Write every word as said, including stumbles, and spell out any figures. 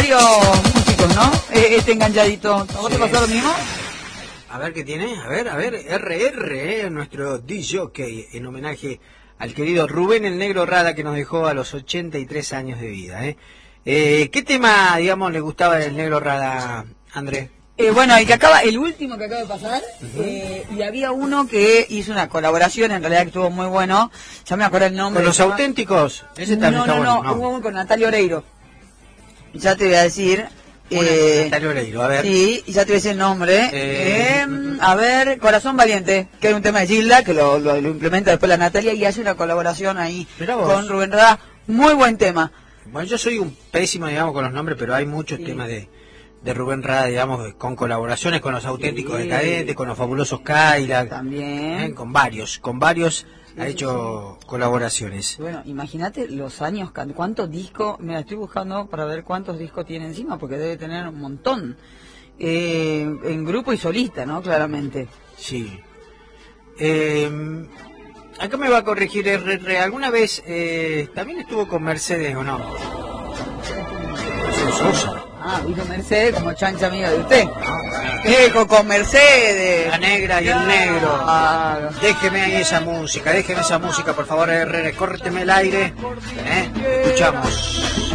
varios músicos, ¿no? Eh, este enganchadito. ¿A vos te pasó lo mismo? A ver qué tiene, a ver, a ver, R R, eh, nuestro D J en homenaje al querido Rubén el Negro Rada, que nos dejó a los ochenta y tres años de vida. ¿eh? Eh, ¿Qué tema, digamos, le gustaba del Negro Rada, Andrés? Eh, bueno, el que acaba, el último que acaba de pasar, uh-huh. eh, y había uno que hizo una colaboración, en realidad que estuvo muy bueno, ya me acuerdo el nombre. ¿Con los auténticos? Ese también no, está no, bueno. no, no, hubo uno con Natalia Oreiro. Ya te voy a decir. Una eh, Natalia Oreiro, a ver. Sí, y ya te voy a decir el nombre. Eh, eh, a ver, Corazón Valiente, que es un tema de Gilda, que lo, lo, lo implementa después la Natalia y hace una colaboración ahí con Rubén Rada. Muy buen tema. Bueno, yo soy un pésimo, digamos, con los nombres, pero hay muchos sí. temas de, de Rubén Rada, digamos, con colaboraciones con los auténticos sí. decadentes, con los fabulosos Cadillac. También. Eh, con varios, con varios sí, ha hecho sí. colaboraciones. Bueno, imagínate los años, cuántos discos, mira, estoy buscando para ver cuántos discos tiene encima, porque debe tener un montón. Eh, en grupo y solista, ¿no? Claramente. Sí. Eh, acá me va a corregir R R. ¿Alguna vez eh, también estuvo con Mercedes o no? Mercedes Sosa. Ah, vino Mercedes como chancha amiga de usted. Eh, con, con Mercedes. La negra y el negro. Ah, déjeme ahí esa música, déjeme esa música, por favor, R R. Córteme el aire. ¿Eh? Escuchamos.